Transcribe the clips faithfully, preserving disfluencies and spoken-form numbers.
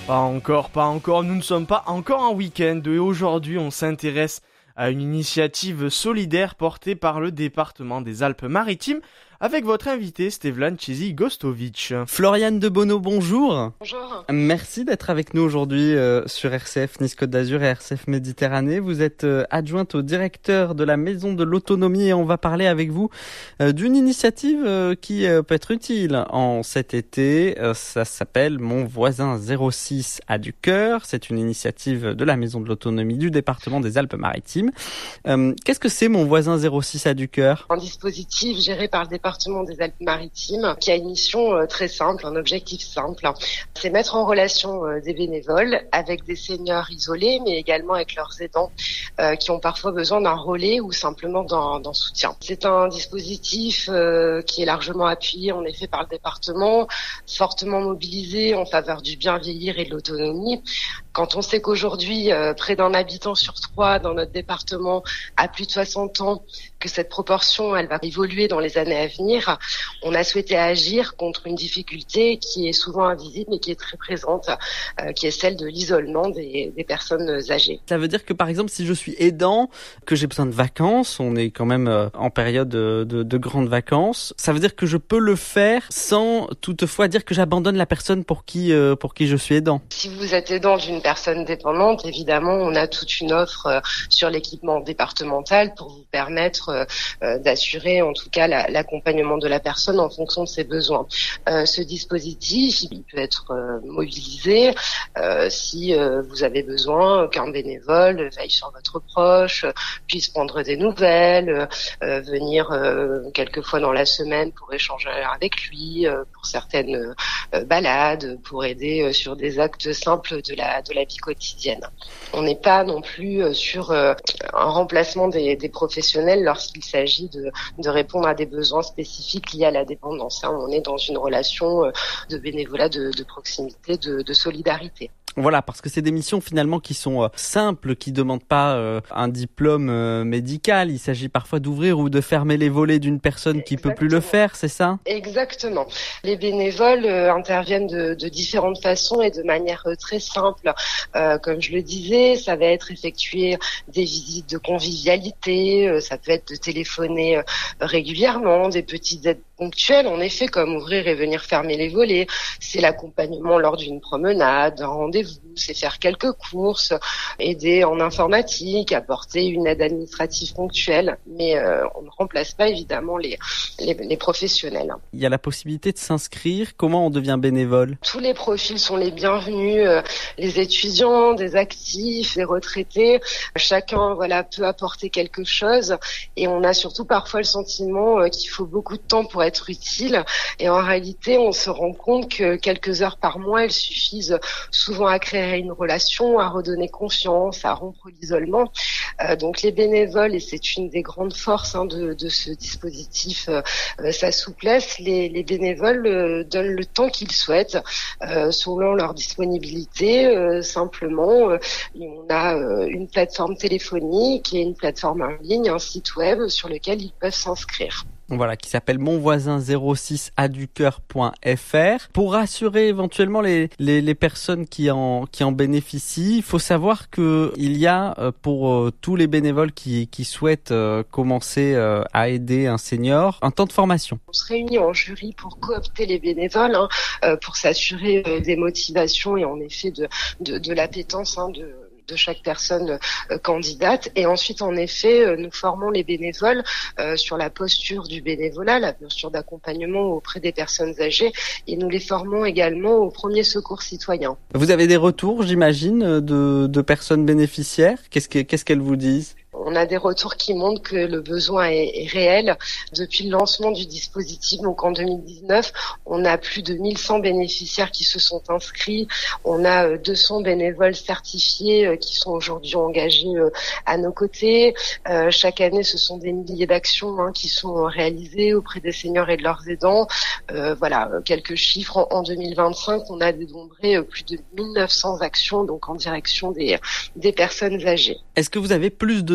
Pas encore, pas encore, nous ne sommes pas encore en week-end et aujourd'hui on s'intéresse à une initiative solidaire portée par le département des Alpes-Maritimes avec votre invité Stevlan Chizy-Gostovic. Floriane de Bonneau, bonjour. Bonjour. Merci d'être avec nous aujourd'hui euh, sur R C F Nice-Côte d'Azur et R C F Méditerranée. Vous êtes euh, adjointe au directeur de la Maison de l'Autonomie et on va parler avec vous euh, d'une initiative euh, qui euh, peut être utile en cet été. Euh, ça s'appelle Mon voisin zéro six a du cœur. C'est une initiative de la Maison de l'Autonomie du département des Alpes-Maritimes. Euh, qu'est-ce que c'est Mon voisin zéro six a du cœur ? Un dispositif géré par le département des Alpes-Maritimes qui a une mission euh, très simple, un objectif simple. C'est mettre en relation euh, des bénévoles avec des seniors isolés, mais également avec leurs aidants euh, qui ont parfois besoin d'un relais ou simplement d'un, d'un soutien. C'est un dispositif euh, qui est largement appuyé en effet par le département, fortement mobilisé en faveur du bien vieillir et de l'autonomie. Quand on sait qu'aujourd'hui, euh, près d'un habitant sur trois dans notre département a plus de soixante ans, que cette proportion, elle va évoluer dans les années à venir, on a souhaité agir contre une difficulté qui est souvent invisible mais qui est très présente, euh, qui est celle de l'isolement des, des personnes âgées. Ça veut dire que par exemple, si je suis aidant, que j'ai besoin de vacances, on est quand même euh, en période de, de, de grandes vacances, ça veut dire que je peux le faire sans toutefois dire que j'abandonne la personne pour qui, euh, pour qui je suis aidant. Si vous êtes aidant d'une personne dépendante, évidemment, on a toute une offre euh, sur l'équipement départemental pour vous permettre euh, euh, d'assurer en tout cas la, l'accompagnement de la personne en fonction de ses besoins. Euh, ce dispositif, il peut être euh, mobilisé euh, si euh, vous avez besoin qu'un bénévole veille sur votre proche, euh, puisse prendre des nouvelles, euh, venir euh, quelques fois dans la semaine pour échanger avec lui, euh, pour certaines euh, balades, pour aider euh, sur des actes simples de la de la vie quotidienne. On n'est pas non plus euh, sur euh, un remplacement des, des professionnels lorsqu'il s'agit de, de répondre à des besoins spécifiques liés à la dépendance. Hein. On est dans une relation euh, de bénévolat, de, de proximité, de, de solidarité. Voilà, parce que c'est des missions finalement qui sont euh, simples, qui demandent pas euh, un diplôme euh, médical. Il s'agit parfois d'ouvrir ou de fermer les volets d'une personne qui Exactement. peut plus le faire, c'est ça ? Exactement. Les bénévoles euh, interviennent de, de différentes façons et de manière euh, très simple. Euh, comme je le disais, ça va être effectuer des visites de convivialité, euh, ça peut être de téléphoner euh, régulièrement, des petites aides ponctuelles, en effet, comme ouvrir et venir fermer les volets. C'est l'accompagnement lors d'une promenade, d'un rendez-vous, c'est faire quelques courses, aider en informatique, apporter une aide administrative ponctuelle, mais euh, on ne remplace pas évidemment les, les, les professionnels. Il y a la possibilité de s'inscrire. Comment on devient bénévole ? Tous les profils sont les bienvenus, euh, les étudiants, des actifs, des retraités. Chacun voilà peut apporter quelque chose et on a surtout parfois le sentiment euh, qu'il faut beaucoup de temps pour être utile et en réalité on se rend compte que quelques heures par mois elles suffisent souvent à créer une relation, à redonner confiance, à rompre l'isolement. Euh, donc les bénévoles, et c'est une des grandes forces hein, de, de ce dispositif, euh, sa souplesse, les, les bénévoles euh, donnent le temps qu'ils souhaitent euh, selon leur disponibilité. Euh, simplement, euh, on a euh, une plateforme téléphonique et une plateforme en ligne, un site web sur lequel ils peuvent s'inscrire. Voilà, qui s'appelle mon voisin zéro six a du cœur point f r. Pour rassurer éventuellement les, les, les personnes qui en, qui en bénéficient, il faut savoir que il y a pour euh, tous les bénévoles qui, qui souhaitent euh, commencer euh, à aider un senior, un temps de formation. On se réunit en jury pour coopter les bénévoles, hein, euh, pour s'assurer euh, des motivations et en effet de, de, de l'appétence hein, de de chaque personne euh, candidate. Et ensuite, en effet, euh, nous formons les bénévoles euh, sur la posture du bénévolat, la posture d'accompagnement auprès des personnes âgées, et nous les formons également au premier secours citoyen. Vous avez des retours, j'imagine, de, de personnes bénéficiaires. Qu'est-ce que, qu'est-ce qu'elles vous disent ? On a des retours qui montrent que le besoin est, est réel. Depuis le lancement du dispositif, donc en deux mille dix-neuf, on a plus de mille cent bénéficiaires qui se sont inscrits. On a deux cents bénévoles certifiés qui sont aujourd'hui engagés à nos côtés. Euh, chaque année, ce sont des milliers d'actions hein, qui sont réalisées auprès des seniors et de leurs aidants. Euh, voilà, quelques chiffres. En, en deux mille vingt-cinq, on a dénombré plus de mille neuf cents actions donc en direction des, des personnes âgées. Est-ce que vous avez plus de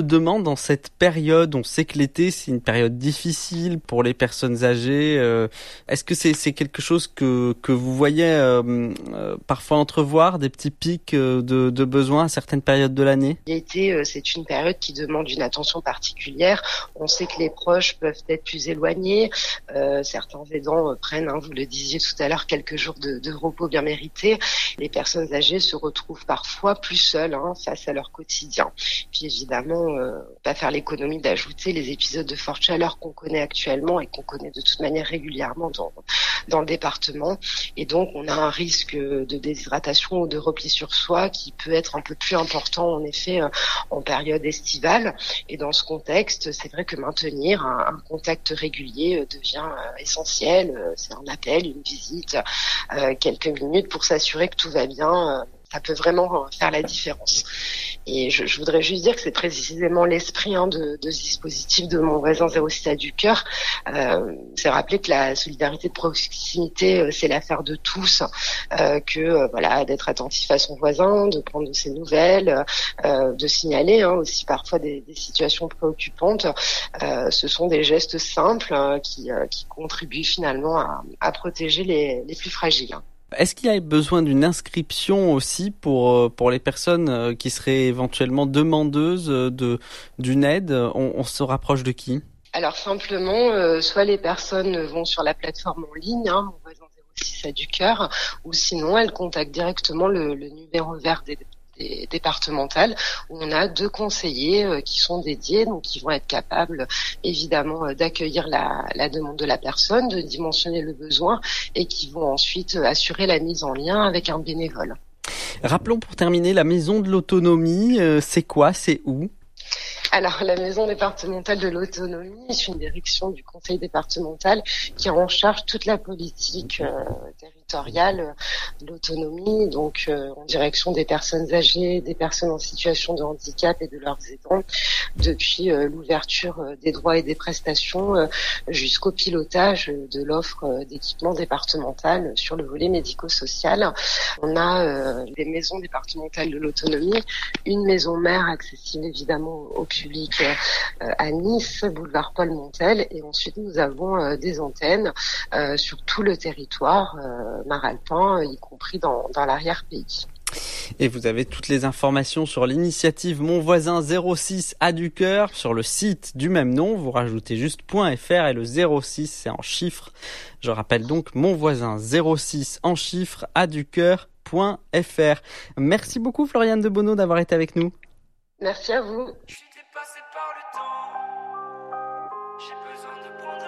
demande en cette période? On sait que l'été, c'est une période difficile pour les personnes âgées. Euh, est-ce que c'est, c'est quelque chose que, que vous voyez euh, euh, parfois entrevoir, des petits pics de, de besoins à certaines périodes de l'année? L'été, c'est une période qui demande une attention particulière. On sait que les proches peuvent être plus éloignés. Euh, certains aidants prennent, hein, vous le disiez tout à l'heure, quelques jours de, de repos bien mérités. Les personnes âgées se retrouvent parfois plus seules hein, face à leur quotidien. Puis évidemment, euh, pas faire l'économie d'ajouter les épisodes de forte chaleur qu'on connaît actuellement et qu'on connaît de toute manière régulièrement dans, dans le département. Et donc, on a un risque de déshydratation ou de repli sur soi qui peut être un peu plus important, en effet, euh, en période estivale. Et dans ce contexte, c'est vrai que maintenir un, un contact régulier euh, devient euh, essentiel. Euh, c'est un appel, une visite, euh, quelques minutes pour s'assurer que tout va bien. Euh, ça peut vraiment faire la différence. Et je, je voudrais juste dire que c'est précisément l'esprit hein, de, de ce dispositif de Mon Voisin zéro six A du cœur. Euh, c'est rappeler que la solidarité de proximité, euh, c'est l'affaire de tous, euh, que euh, voilà, d'être attentif à son voisin, de prendre de ses nouvelles, euh, de signaler hein, aussi parfois des, des situations préoccupantes. Euh, ce sont des gestes simples euh, qui, euh, qui contribuent finalement à, à protéger les, les plus fragiles. Est-ce qu'il y a besoin d'une inscription aussi pour pour les personnes qui seraient éventuellement demandeuses de d'une aide? On, on se rapproche de qui? Alors simplement, euh, soit les personnes vont sur la plateforme en ligne, hein, Mon Voisin zéro six A du cœur, ou sinon elles contactent directement le, le numéro vert des départementales où on a deux conseillers euh, qui sont dédiés, donc qui vont être capables évidemment euh, d'accueillir la, la demande de la personne, de dimensionner le besoin et qui vont ensuite euh, assurer la mise en lien avec un bénévole. Rappelons pour terminer la maison de l'autonomie, euh, c'est quoi, c'est où? Alors, la maison départementale de l'autonomie est une direction du conseil départemental qui a en charge toute la politique euh, territoriale de l'autonomie, donc euh, en direction des personnes âgées, des personnes en situation de handicap et de leurs aidants, depuis euh, l'ouverture euh, des droits et des prestations euh, jusqu'au pilotage de l'offre euh, d'équipement départemental sur le volet médico-social. On a euh, des maisons départementales de l'autonomie, une maison mère accessible évidemment au public euh, à Nice, boulevard Paul Montel, et ensuite nous avons euh, des antennes euh, sur tout le territoire euh, maralpin, y compris dans, dans l'arrière-pays. Et vous avez toutes les informations sur l'initiative Mon Voisin zéro six A du cœur sur le site du même nom. Vous rajoutez juste .fr et le zéro six c'est en chiffres. Je rappelle donc Mon Voisin zéro six en chiffres A du cœur point F R. Merci beaucoup Floriane de Bonneau d'avoir été avec nous. Merci à vous.